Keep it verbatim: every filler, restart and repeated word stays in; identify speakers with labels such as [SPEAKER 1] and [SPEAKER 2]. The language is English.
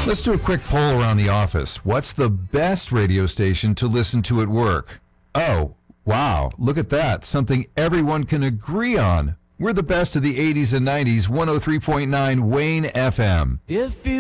[SPEAKER 1] Let's do a quick poll around the office. What's the best radio station to listen to at work? Oh, wow, look at that. Something everyone can agree on. We're the best of the eighties and nineties, one oh three point nine Wayne F M.
[SPEAKER 2] If you